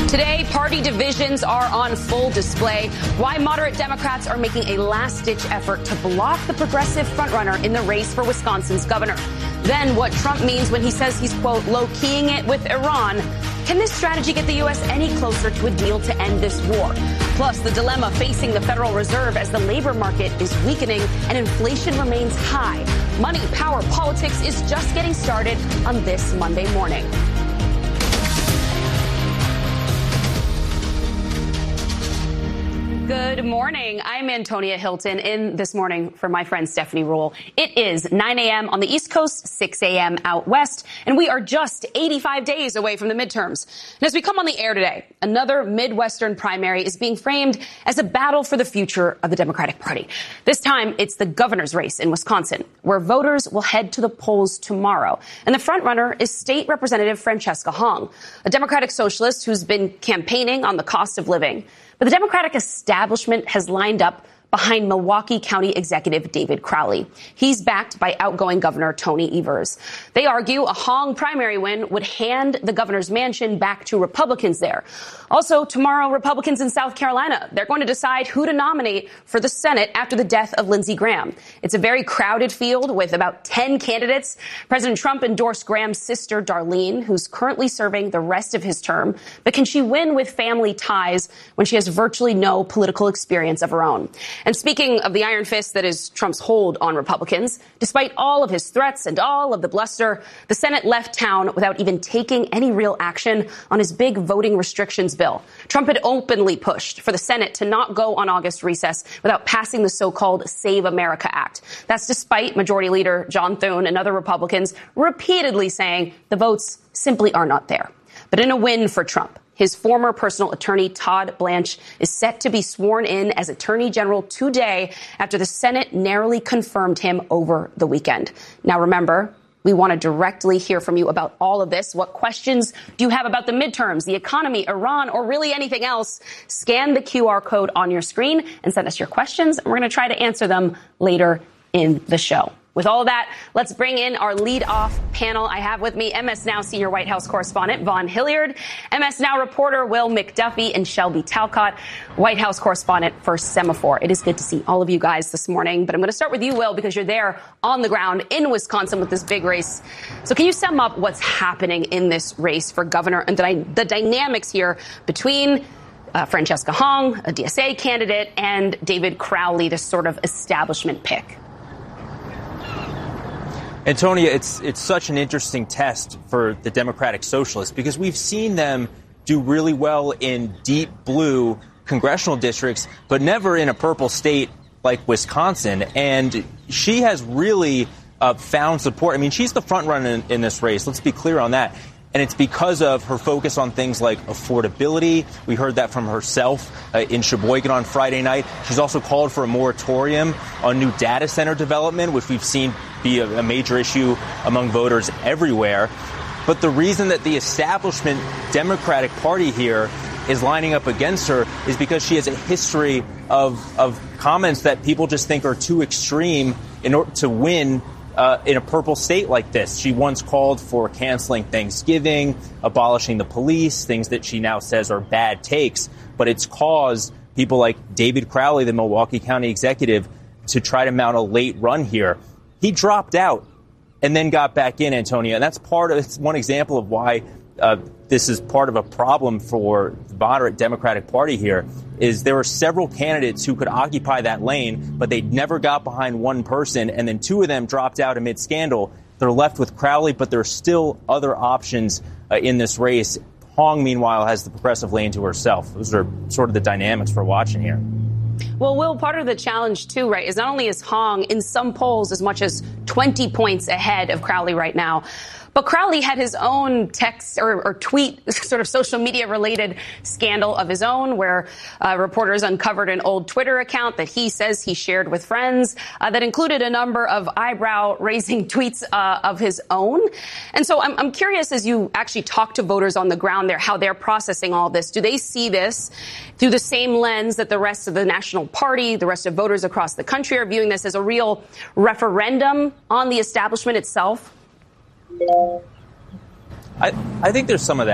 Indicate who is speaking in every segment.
Speaker 1: Today, party divisions are on full display. Why moderate Democrats are making a last-ditch effort to block the progressive frontrunner in the race for Wisconsin's governor. Then what Trump means when he says he's, quote, low-keying it with Iran. Can this strategy get the U.S. any closer to a deal to end this war? Plus, the dilemma facing the Federal Reserve as the labor market is weakening and inflation remains high. Money, power, politics is just getting started on this Monday morning. Good morning. I'm Antonia Hilton in this morning for my friend Stephanie Ruhle. It is 9 a.m. on the East Coast, 6 a.m. out west, and we are just 85 days away from the midterms. And as we come on the air today, another Midwestern primary is being framed as a battle for the future of the Democratic Party. This time, it's the governor's race in Wisconsin, where voters will head to the polls tomorrow. And the frontrunner is State Representative Francesca Hong, a Democratic socialist who's been campaigning on the cost of living. But the Democratic establishment has lined up behind Milwaukee County Executive David Crowley. He's backed by outgoing Governor Tony Evers. They argue a Hong primary win would hand the governor's mansion back to Republicans there. Also, tomorrow, Republicans in South Carolina, they're going to decide who to nominate for the Senate after the death of Lindsey Graham. It's a very crowded field with about 10 candidates. President Trump endorsed Graham's sister, Darlene, who's currently serving the rest of his term. But can she win with family ties when she has virtually no political experience of her own? And speaking of the iron fist that is Trump's hold on Republicans, despite all of his threats and all of the bluster, the Senate left town without even taking any real action on his big voting restrictions bill. Trump had openly pushed for the Senate to not go on August recess without passing the so-called Save America Act. That's despite Majority Leader John Thune and other Republicans repeatedly saying the votes simply are not there. But in a win for Trump, his former personal attorney, Todd Blanche, is set to be sworn in as Attorney General today after the Senate narrowly confirmed him over the weekend. Now, remember, we want to directly hear from you about all of this. What questions do you have about the midterms, the economy, Iran, or really anything else? Scan the QR code on your screen and send us your questions, and we're going to try to answer them later in the show. With all of that, let's bring in our lead-off panel. I have with me MS Now senior White House correspondent Vaughn Hilliard, MS Now reporter Will McDuffie, and Shelby Talcott, White House correspondent for Semaphore. It is good to see all of you guys this morning, but I'm going to start with you, Will, because you're there on the ground in Wisconsin with this big race. So can you sum up what's happening in this race for governor and the dynamics here between Francesca Hong, a DSA candidate, and David Crowley, this sort of establishment pick?
Speaker 2: Antonia, it's such an interesting test for the Democratic Socialists because we've seen them do really well in deep blue congressional districts, but never in a purple state like Wisconsin. And she has really found support. I mean, she's the front runner in this race. Let's be clear on that. And it's because of her focus on things like affordability. We heard that from herself in Sheboygan on Friday night. She's also called for a moratorium on new data center development, which we've seen be a major issue among voters everywhere. But the reason that the establishment Democratic Party here is lining up against her is because she has a history of comments that people just think are too extreme in order to win in a purple state like this. She once called for canceling Thanksgiving, abolishing the police, things that she now says are bad takes. But it's caused people like David Crowley, the Milwaukee County executive, to try to mount a late run here. He dropped out and then got back in, Antonia. And that's it's one example of why this is part of a problem for the moderate Democratic Party here, is there were several candidates who could occupy that lane, but they never got behind one person, and then two of them dropped out amid scandal. They're left with Crowley, but there are still other options in this race. Hong, meanwhile, has the progressive lane to herself. Those are sort of the dynamics we're watching here.
Speaker 1: Well, Will, part of the challenge, too, right, is not only is Hong in some polls as much as 20 points ahead of Crowley right now, but Crowley had his own text or tweet, sort of social media related scandal of his own, where reporters uncovered an old Twitter account that he says he shared with friends that included a number of eyebrow raising tweets of his own. And so I'm curious, as you actually talk to voters on the ground there, how they're processing all this. Do they see this through the same lens that the rest of the National Party, the rest of voters across the country are viewing this as a real referendum on the establishment itself?
Speaker 2: I think there's some of that.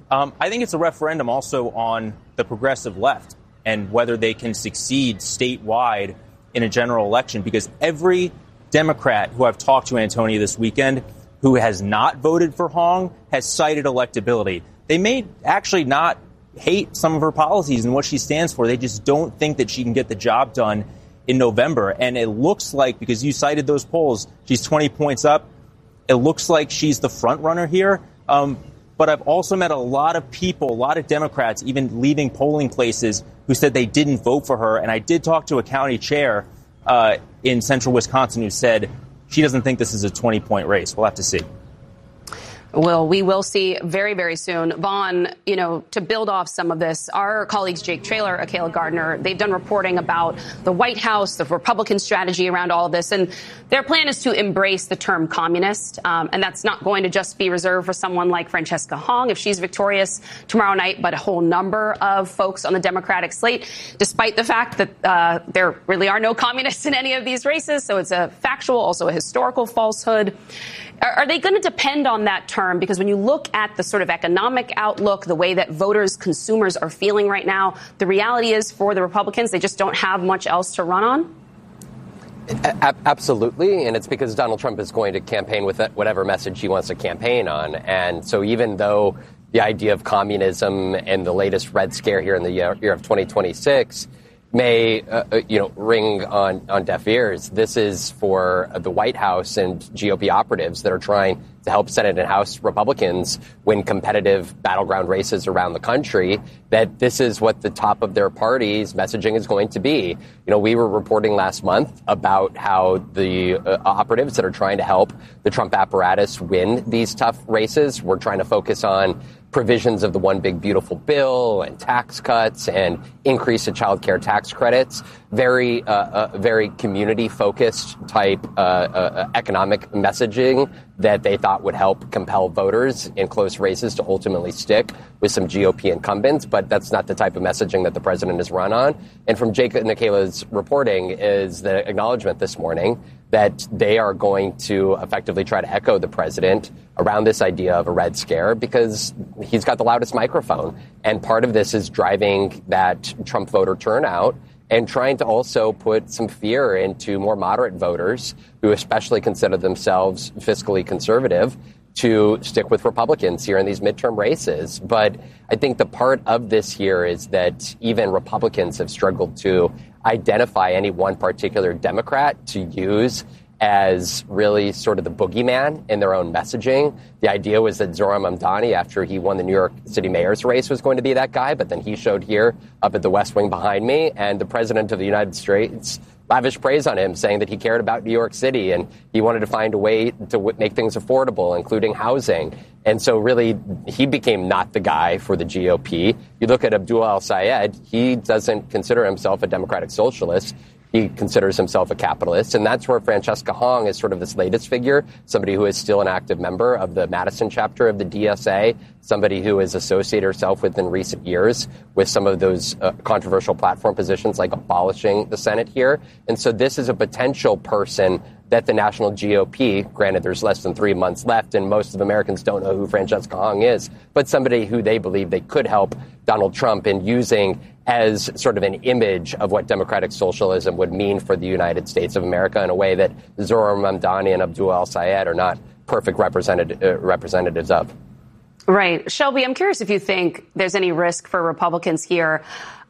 Speaker 2: I think it's a referendum also on the progressive left and whether they can succeed statewide in a general election, because every Democrat who I've talked to, Antonia, this weekend, who has not voted for Hong has cited electability. They may actually not hate some of her policies and what she stands for. They just don't think that she can get the job done in November. And it looks like, because you cited those polls, she's 20 points up. It looks like she's the front runner here. But I've also met a lot of people, a lot of Democrats, even leaving polling places, who said they didn't vote for her. And I did talk to a county chair in central Wisconsin who said she doesn't think this is a 20-point race. We'll have to see.
Speaker 1: Well, we will see very, very soon. Vaughn, to build off some of this, our colleagues Jake Traylor, Akayla Gardner, they've done reporting about the White House, the Republican strategy around all of this. And their plan is to embrace the term communist. And that's not going to just be reserved for someone like Francesca Hong if she's victorious tomorrow night, but a whole number of folks on the Democratic slate, despite the fact that there really are no communists in any of these races. So it's a factual, also a historical falsehood. Are they going to depend on that term? Because when you look at the sort of economic outlook, the way that voters, consumers are feeling right now, the reality is for the Republicans, they just don't have much else to run on?
Speaker 3: Absolutely. And it's because Donald Trump is going to campaign with whatever message he wants to campaign on. And so even though the idea of communism and the latest Red Scare here in the year of 2026 may, ring on deaf ears, this is for the White House and GOP operatives that are trying to help Senate and House Republicans win competitive battleground races around the country, that this is what the top of their party's messaging is going to be. We were reporting last month about how the operatives that are trying to help the Trump apparatus win these tough races were trying to focus on provisions of the One Big Beautiful Bill and tax cuts and increase in child care tax credits, very community-focused type economic messaging that they thought would help compel voters in close races to ultimately stick with some GOP incumbents. But that's not the type of messaging that the president has run on. And from Jake and Akayla's reporting is the acknowledgement this morning that they are going to effectively try to echo the president around this idea of a Red Scare because he's got the loudest microphone. And part of this is driving that Trump voter turnout and trying to also put some fear into more moderate voters who especially consider themselves fiscally conservative to stick with Republicans here in these midterm races. But I think the part of this here is that even Republicans have struggled to identify any one particular Democrat to use as really sort of the boogeyman in their own messaging. The idea was that Zohran Mamdani, after he won the New York City mayor's race, was going to be that guy, but then he showed here up at the West Wing behind me, and the president of the United States lavished praise on him, saying that he cared about New York City and he wanted to find a way to make things affordable, including housing. And so really, he became not the guy for the GOP. You look at Abdul El-Sayed, he doesn't consider himself a democratic socialist. He considers himself a capitalist. And that's where Francesca Hong is sort of this latest figure, somebody who is still an active member of the Madison chapter of the DSA, somebody who has associated herself with in recent years with some of those controversial platform positions like abolishing the Senate here. And so this is a potential person that the national GOP, granted there's less than 3 months left and most of Americans don't know who Francesca Hong is, but somebody who they believe they could help Donald Trump in using as sort of an image of what democratic socialism would mean for the United States of America in a way that Zohran Mamdani and Abdul El-Sayed are not perfect representatives of.
Speaker 1: Right. Shelby, I'm curious if you think there's any risk for Republicans here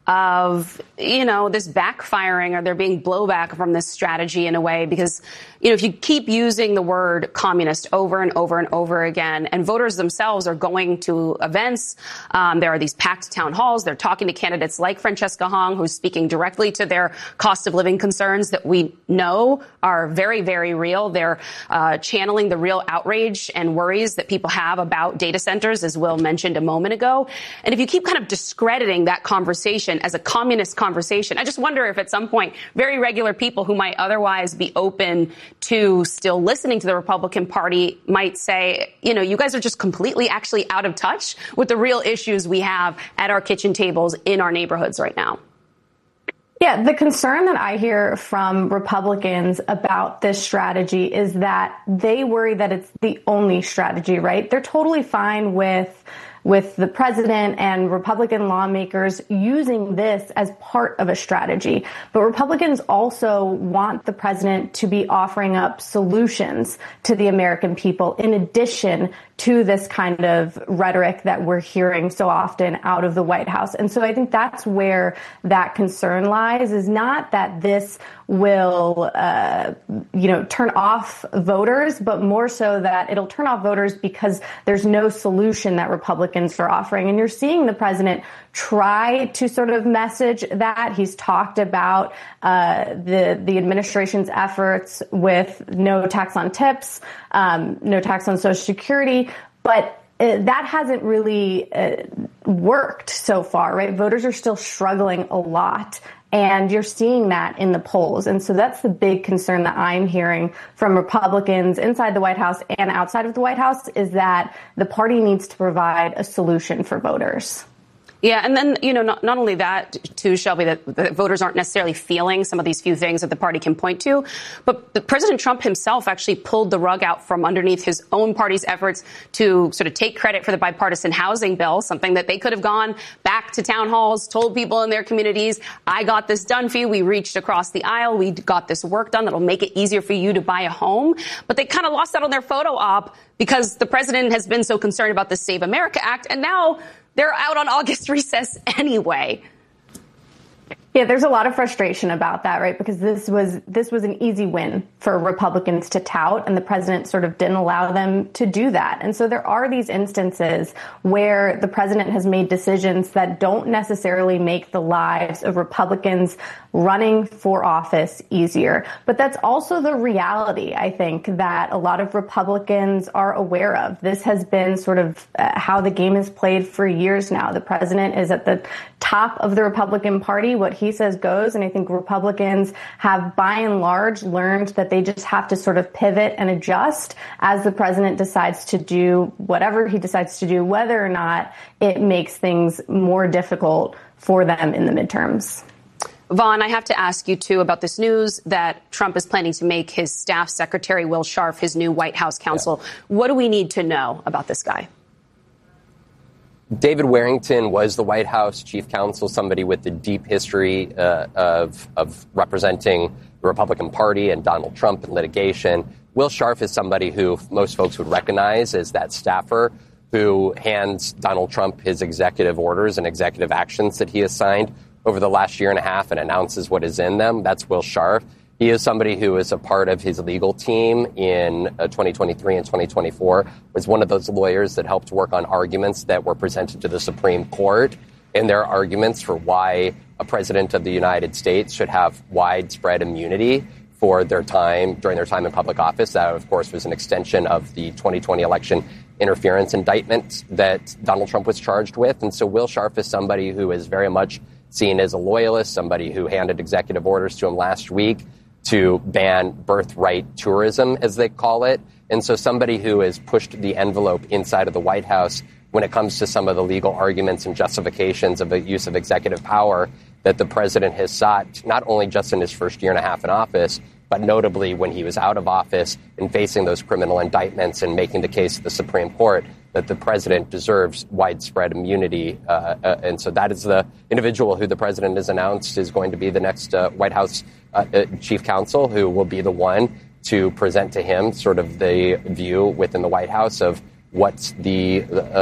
Speaker 1: of, this backfiring or there being blowback from this strategy in a way, because, if you keep using the word communist over and over and over again, and voters themselves are going to events, there are these packed town halls, they're talking to candidates like Francesca Hong, who's speaking directly to their cost of living concerns that we know are very, very real. They're channeling the real outrage and worries that people have about data centers, as Will mentioned a moment ago. And if you keep kind of discrediting that conversation as a communist conversation, I just wonder if at some point very regular people who might otherwise be open to still listening to the Republican Party might say, you guys are just completely actually out of touch with the real issues we have at our kitchen tables in our neighborhoods right now.
Speaker 4: Yeah, the concern that I hear from Republicans about this strategy is that they worry that it's the only strategy, right? They're totally fine with with the president and Republican lawmakers using this as part of a strategy. But Republicans also want the president to be offering up solutions to the American people in addition to this kind of rhetoric that we're hearing so often out of the White House. And so I think that's where that concern lies, is not that this will, turn off voters, but more so that it'll turn off voters because there's no solution that Republicans are offering. And you're seeing the president try to sort of message that. He's talked about the administration's efforts with no tax on tips, no tax on Social Security, but that hasn't really worked so far, right? Voters are still struggling a lot. And you're seeing that in the polls. And so that's the big concern that I'm hearing from Republicans inside the White House and outside of the White House, is that the party needs to provide a solution for voters.
Speaker 1: Yeah, and then, not only that, too, Shelby, that voters aren't necessarily feeling some of these few things that the party can point to, but President Trump himself actually pulled the rug out from underneath his own party's efforts to sort of take credit for the bipartisan housing bill, something that they could have gone back to town halls, told people in their communities, I got this done for you. We reached across the aisle. We got this work done that'll make it easier for you to buy a home. But they kind of lost out on their photo op because the president has been so concerned about the Save America Act, and now they're out on August recess anyway.
Speaker 4: Yeah, there's a lot of frustration about that, right? Because this was an easy win for Republicans to tout, and the president sort of didn't allow them to do that. And so there are these instances where the president has made decisions that don't necessarily make the lives of Republicans running for office easier. But that's also the reality, I think, that a lot of Republicans are aware of. This has been sort of how the game is played for years now. The president is at the top of the Republican Party. What he says goes. And I think Republicans have, by and large, learned that they just have to sort of pivot and adjust as the president decides to do whatever he decides to do, whether or not it makes things more difficult for them in the midterms.
Speaker 1: Vaughn, I have to ask you, too, about this news that Trump is planning to make his staff secretary, Will Scharf, his new White House counsel. Yeah. What do we need to know about this guy?
Speaker 3: David Warrington was the White House chief counsel, somebody with a deep history of representing the Republican Party and Donald Trump in litigation. Will Scharf is somebody who most folks would recognize as that staffer who hands Donald Trump his executive orders and executive actions that he has signed over the last year and a half and announces what is in them. That's Will Scharf. He is somebody who is a part of his legal team in 2023 and 2024, was one of those lawyers that helped work on arguments that were presented to the Supreme Court, and their arguments for why a president of the United States should have widespread immunity for their time, during their time in public office. That, of course, was an extension of the 2020 election interference indictment that Donald Trump was charged with. And so Will Scharf is somebody who is very much seen as a loyalist, somebody who handed executive orders to him last week to ban birthright tourism, as they call it. And so somebody who has pushed the envelope inside of the White House when it comes to some of the legal arguments and justifications of the use of executive power that the president has sought, not only just in his first year and a half in office, but notably when he was out of office and facing those criminal indictments and making the case to the Supreme Court that the president deserves widespread immunity. And so that is the individual who the president has announced is going to be the next White House chief counsel, who will be the one to present to him sort of the view within the White House of what the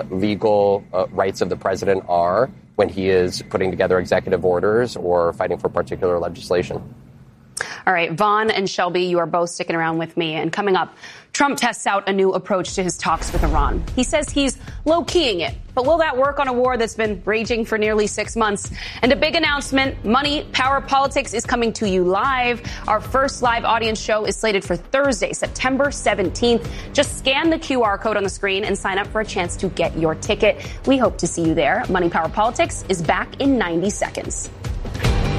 Speaker 3: legal rights of the president are when he is putting together executive orders or fighting for particular legislation.
Speaker 1: All right, Vaughn and Shelby, you are both sticking around with me. And coming up, Trump tests out a new approach to his talks with Iran. He says he's low-keying it. But will that work on a war that's been raging for nearly 6 months? And a big announcement, Money, Power, Politics is coming to you live. Our first live audience show is slated for Thursday, September 17th. Just scan the QR code on the screen and sign up for a chance to get your ticket. We hope to see you there. Money, Power, Politics is back in 90 seconds.